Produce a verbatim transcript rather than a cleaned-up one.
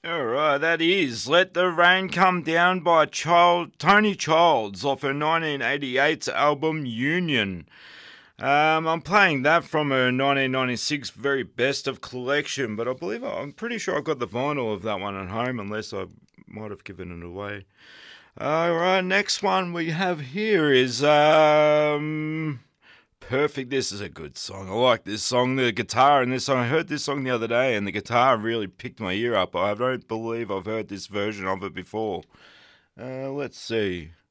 Alright, that is Let the Rain Come Down by Child, Tony Childs off her nineteen eighty-eight album Union. Um, I'm playing that from her nineteen ninety-six Very Best of collection, but I believe I'm pretty sure I've got the vinyl of that one at home, unless I might have given it away. Alright, next one we have here is um, Perfect. This is a good song. I like this song. The guitar in this song, I heard this song the other day, and the guitar really picked my ear up. I don't believe I've heard this version of it before. Uh, let's see.